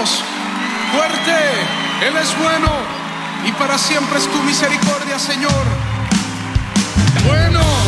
Dios fuerte, Él es bueno y para siempre es tu misericordia, Señor. Bueno.